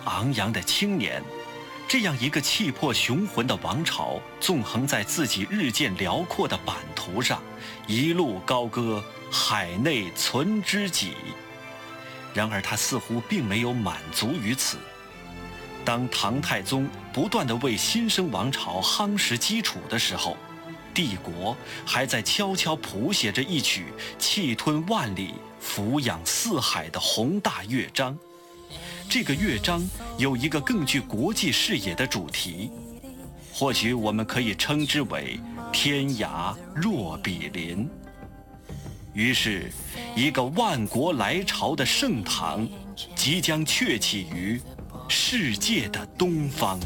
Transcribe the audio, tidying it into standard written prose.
昂扬的青年，这样一个气魄雄浑的王朝，纵横在自己日渐辽阔的版图上，一路高歌海内存知己。然而他似乎并没有满足于此。当唐太宗不断地为新生王朝夯实基础的时候，帝国还在悄悄谱写着一曲气吞万里、俯仰四海的宏大乐章。这个乐章有一个更具国际视野的主题，或许我们可以称之为天涯若比邻。于是，一个万国来朝的盛唐即将鹊起于世界的东方。